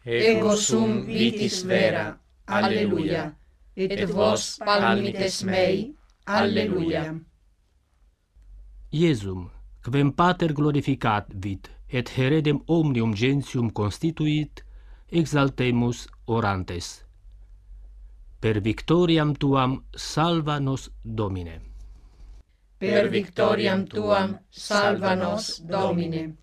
ego sum vitis vera, alleluia, et vos palmites mei, alleluia. Iesum, quem Pater glorificat vit, et heredem omnium gentium constituit, exaltemus orantes. Per victoriam tuam salva nos Domine. Per victoriam tuam salva nos Domine.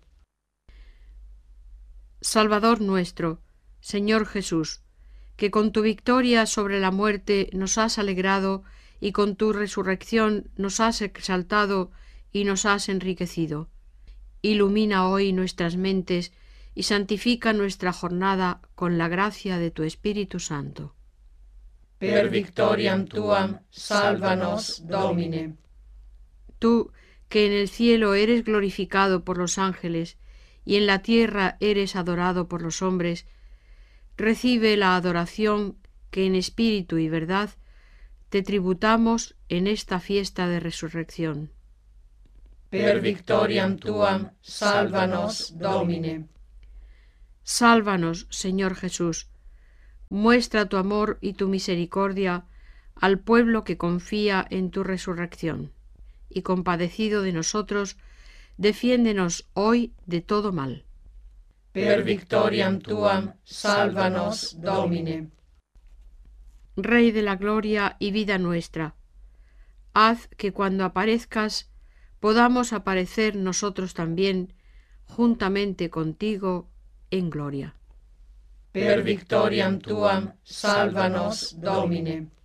Salvador nuestro, Señor Jesús, que con tu victoria sobre la muerte nos has alegrado y con tu resurrección nos has exaltado y nos has enriquecido. Ilumina hoy nuestras mentes y santifica nuestra jornada con la gracia de tu Espíritu Santo. Per victoriam tuam salva nos Domine. Tú, que en el cielo eres glorificado por los ángeles y en la tierra eres adorado por los hombres, recibe la adoración que en espíritu y verdad te tributamos en esta fiesta de resurrección. Per victoriam tuam salva nos Domine. Sálvanos, Señor Jesús. Muestra tu amor y tu misericordia al pueblo que confía en tu resurrección, y compadecido de nosotros, defiéndenos hoy de todo mal. Per victoriam tuam salva nos Domine. Rey de la gloria y vida nuestra, haz que cuando aparezcas podamos aparecer nosotros también, juntamente contigo, en gloria. Per victoriam tuam salva nos Domine.